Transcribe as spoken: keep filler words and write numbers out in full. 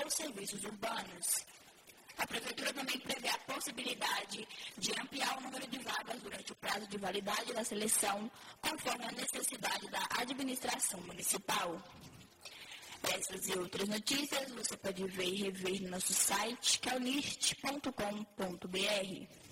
os serviços urbanos. A Prefeitura também prevê a possibilidade de ampliar o número de vagas durante o prazo de validade da seleção, conforme a necessidade da administração municipal. Essas e outras notícias você pode ver e rever no nosso site, que é o list ponto com ponto br.